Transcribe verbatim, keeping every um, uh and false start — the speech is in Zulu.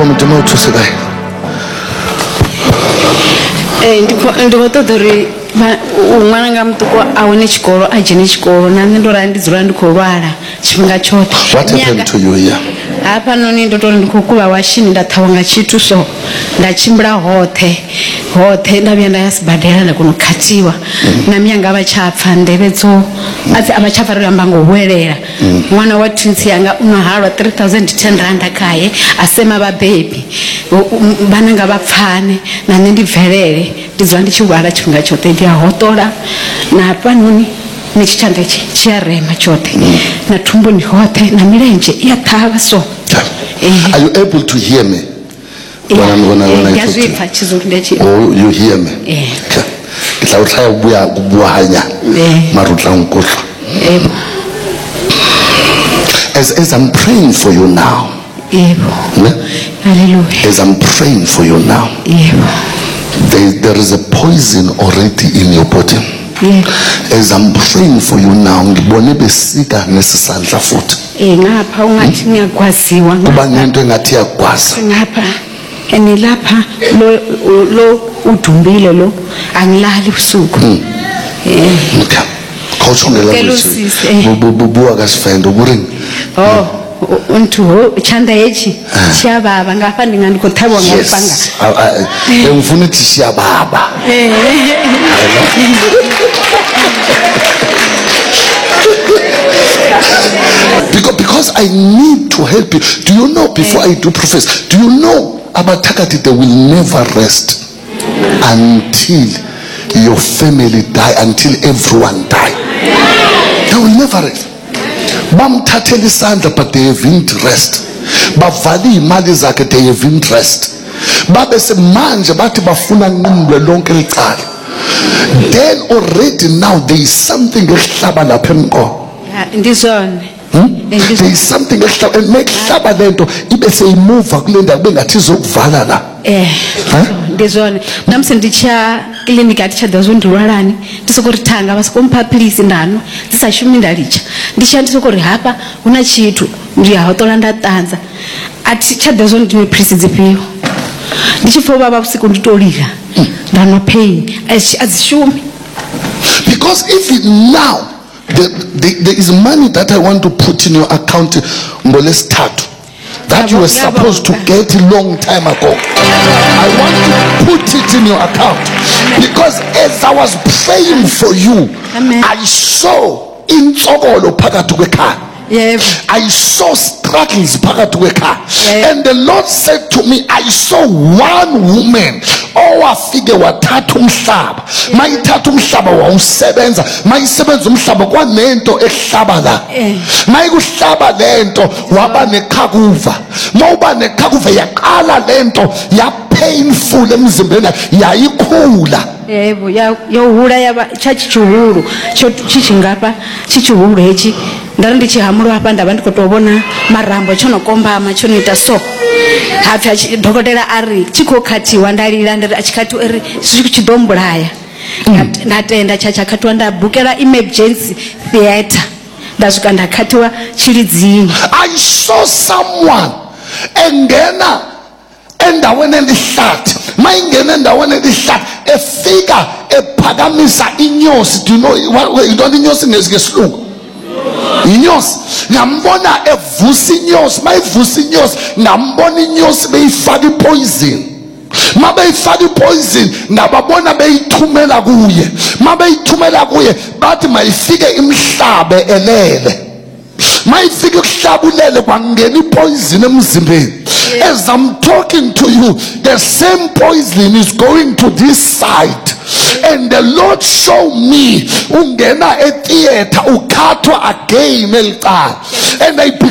From the motor today. Eh, ndiko todori umwana nga mtuko awone chikolo ajene chikolo na ndo randi dzula ndikolwala chipinga chote. What happened to you here? Hapa noni ndo tori ndikukuba washini ndatawanga chitu so ndachimbira hothe hothe ndabyenda yasibadela ndakunokatiwa na myanga abachapfa ndebezo ati abachapfa ramba ngobwerera mwana wa twins yanga unohalwa three thousand ten rand akaye asema ba baby bananga bapfane na ndibvelele ndizwa ndichigwala chipinga chote ndi hotola na hapa noni nichitande chiyarema chote na tumbo ni hothe na milenje yatava so. Are you able to hear me? When I'm when I when I talk to you? Oh, you hear me? Yeah. Kita utaya buya buahanya. Marutla unkola. As as I'm praying for you now. Hallelujah. As I'm praying for you now. There, there is a poison already in your body. Yeah. As I'm praying for you now, ngibone besika nesisandla futhi. Eh ngapha ungathi ngiyagwaziwa ngapha. Kuba nento engathi yagwaza. Ngapha ene lapha lo lo udumbile lo angilali ubusuku. Eh. Okay. Khawuthongela ukuthi bubuwa kasifendo kurini. Oh, untu ho chanda echi siyababa ngapha ndingandikothabwa ngapanga. Yes. Ngifuna ukuthi siyababa. Eh. Because, because I need to help you. Do you know, before I do profess, do you know abathakathi, they will never rest until your family die, until everyone die. They will never rest. Bamthathela isandla, but they haven't rest. Bavali imali zakhe, they haven't rest. Babe semanje bathi bafuna nqindwe lonke licala. Then already now there is something ehlaba lapha emqo. Ndizone. There is something ehlaba and make hlaba lento ibe seyimova kule ndawo bengathi izokuvala la. Eh. Ndizone. Namse ndicha clinic athicha dazondulwalani ndisokorithanga basikompa please ndano tisashumi ndalicha ndishandise kuri hapa una chitu ndiyahotola ndatanza athicha dazondime please dzipiyo ndichifo baba usiku nditolika ndano pain azishumi. Because if now the, the, there is money that I want to put in your account ngolesithathu that you were supposed to get a long time ago, I want to put it in your account, because as I was praying for you, Amen. I saw intsokolo phakathi kwekhaya. Yes. I saw struggles phakathi kwekhaya. And the Lord said to me, I saw one woman owafike wathatha umhlaba. Mayithatha umhlaba wawusebenza, mayisebenza umhlaba kwanento ehlaba la. Mayikuhlaba lento waba nekhakuva. Mawuba nekhakuva yaqala lento ya painful emzimbeni yayikhula. Yebo yahula yaba chachichuhulu chichingapa chichuhulu hechi ndari ndichihamuro hapa ndaba ndikotobona marambo chonokomba machonita so hafi dhokotera ari chikokatiwa ndalira ndari achikati eri chichidombolaya ndatenda chachakatiwa ndabhukera emergency theater ndasvika ndakatiwa chiri dzini. I saw someone engena endaweni elihlathi mayingena endaweni elihlathi efika ephakamisa inyosi. Do you know what you don't inyosi ngesilungu? Inyosi ngambona evusa inyosi, mayivusa inyosi ngambona inyosi beyifaka ipoison. Mabeyifaka ipoison ngababona beyithumela kuye, mabeyithumela kuye bathi mayifike imhlabe elele. Mayifike ukuhlabulele kwangena ipoison emzimbeni. As I'm talking to you, the same poison is going to this side. And the Lord showed me ungena e theater ukhathwa again elqa. And I